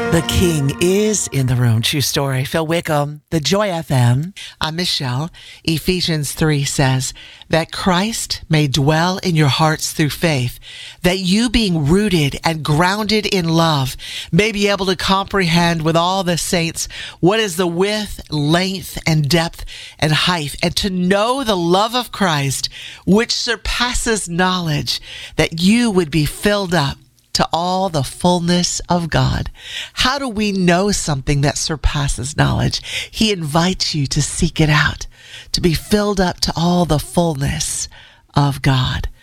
The King is in the room. True story. Phil Wickham, the Joy FM. I'm Michelle. Ephesians 3 says that Christ may dwell in your hearts through faith, that you being rooted and grounded in love may be able to comprehend with all the saints what is the width, length, and depth and height, and to know the love of Christ, which surpasses knowledge, that you would be filled up to all the fullness of God. How do we know something that surpasses knowledge? He invites you to seek it out, to be filled up to all the fullness of God.